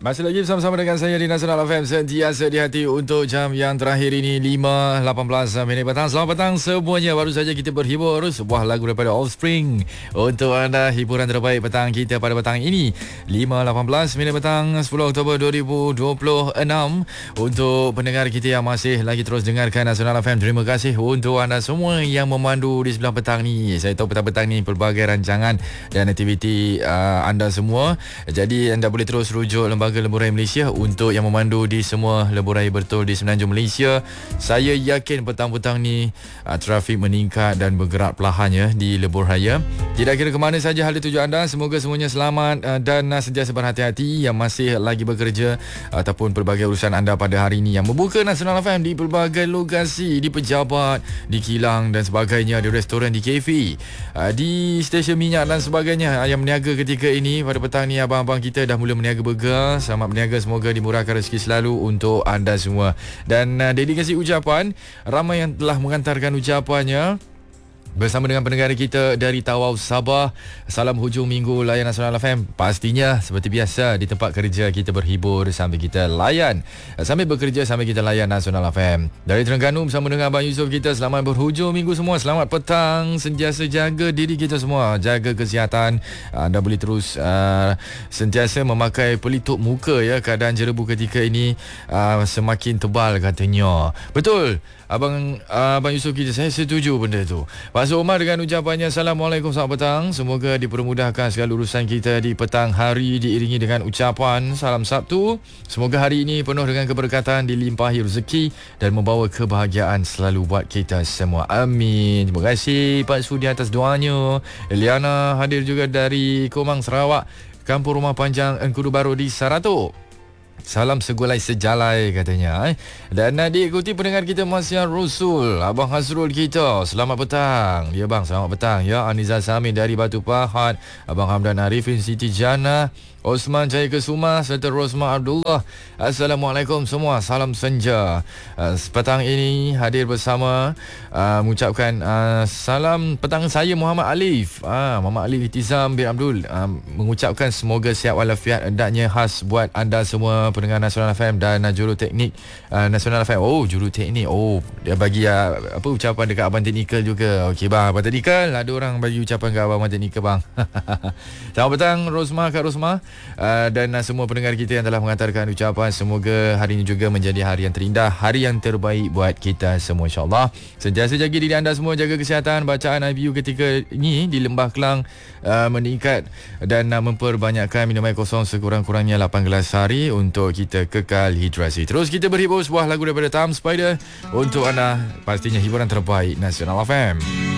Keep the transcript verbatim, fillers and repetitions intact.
Masih lagi bersama-sama dengan saya di Nasional F M, sentiasa di hati untuk jam yang terakhir ini, lima lapan belas minit petang. Selamat petang semuanya. Baru saja kita berhibur sebuah lagu daripada Offspring untuk anda, hiburan terbaik petang kita pada petang ini, lima lapan belas minit petang, sepuluh Oktober dua ribu dua puluh enam. Untuk pendengar kita yang masih lagi terus dengarkan Nasional F M, terima kasih untuk anda semua yang memandu di sebelah petang ni. Saya tahu petang-petang ni pelbagai rancangan dan aktiviti uh, anda semua. Jadi anda boleh terus rujuk lembaga Lebuh Raya Malaysia untuk yang memandu di semua lebuh raya bertul di semenanjung Malaysia. Saya yakin petang-petang ni uh, trafik meningkat dan bergerak perlahan ya di lebuh raya. Tidak kira ke mana saja hal tuju anda, semoga semuanya selamat uh, dan uh, sentiasa berhati-hati yang masih lagi bekerja uh, ataupun pelbagai urusan anda pada hari ini yang membuka Nasional F M di pelbagai lokasi, di pejabat, di kilang dan sebagainya, di restoran, di kafe, uh, di stesen minyak dan sebagainya uh, yang berniaga ketika ini. Pada petang ni abang-abang kita dah mula berniaga bergegas. Selamat berniaga, semoga dimurahkan rezeki selalu untuk anda semua. Dan uh, dedikasi ucapan, ramai yang telah mengantarkan ucapannya bersama dengan pendengar kita dari Tawau, Sabah. Salam hujung minggu layan Nasional F M. Pastinya seperti biasa di tempat kerja kita berhibur sambil kita layan, sambil bekerja sambil kita layan Nasional F M. Dari Terengganu bersama dengan Abang Yusof kita, selamat berhujung minggu semua. Selamat petang, sentiasa jaga diri kita semua, jaga kesihatan. Anda boleh terus uh, sentiasa memakai pelitup muka ya. Keadaan jerebu ketika ini uh, semakin tebal katanya. Betul Abang uh, Abang Yusof kita, saya setuju benda tu. Pak Omar dengan ucapannya, Assalamualaikum, selamat petang. Semoga dipermudahkan segala urusan kita di petang hari, diiringi dengan ucapan salam Sabtu. Semoga hari ini penuh dengan keberkatan, dilimpahi rezeki dan membawa kebahagiaan selalu buat kita semua. Amin. Terima kasih Pak Sudi atas doanya. Eliana hadir juga dari Komang, Sarawak, Kampung Rumah Panjang Engkudu Baru di Saratok. Salam segulai sejalai katanya eh. Dan uh, diikuti pendengar kita Masya Rasul, Abang Hasrul kita, selamat petang. Ya bang, selamat petang ya. Aniza Sami dari Batu Pahat, Abang Hamdan Arifin Siti Jana, Osman Jaya Kesuma serta Rosma Abdullah. Assalamualaikum semua, salam senja. uh, Petang ini hadir bersama uh, mengucapkan uh, salam petang saya Muhammad Alif, uh, Muhammad Alif Itizam bin Abdul, uh, mengucapkan semoga sihat walafiat, hendaknya khas buat anda semua pendengar Nasional F M dan uh, juru teknik uh, Nasional F M. Oh, juru teknik. Oh, dia bagi uh, apa ucapan dekat Abang Teknikal juga. Okey bang, Abang Teknikal, ada orang bagi ucapan kat Abang Teknikal bang. Selamat petang Rosma, Kak Rosma. Uh, dan uh, semua pendengar kita yang telah mengantarkan ucapan, semoga hari ini juga menjadi hari yang terindah, hari yang terbaik buat kita semua insyaAllah. Sentiasa jaga diri anda semua, jaga kesihatan. Bacaan I B U ketika ini di Lembah Kelang uh, meningkat dan uh, memperbanyakkan minum air kosong sekurang-kurangnya lapan gelas sehari untuk kita kekal hidrasi. Terus kita berhibur sebuah lagu daripada Tom Spider untuk anda, pastinya hiburan terbaik Nasional F M.